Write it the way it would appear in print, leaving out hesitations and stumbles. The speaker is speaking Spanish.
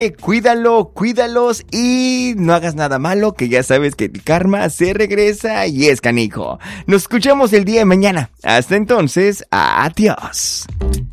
Cuídalos y no hagas nada malo, que ya sabes que el karma se regresa y es canijo. Nos escuchamos el día de mañana. Hasta entonces, adiós.